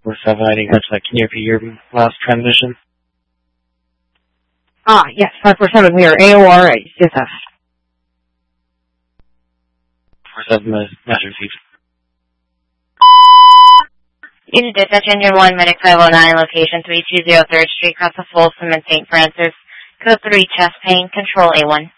547, I didn't catch that. Can you repeat your last transmission? Yes, 547, we are AOR at UCSF. 47, Master Seat. Unit Dispatch Engine 1, Medic 509, location 320 3rd Street, across the Folsom and St. Francis. Code 3, chest pain, control A1.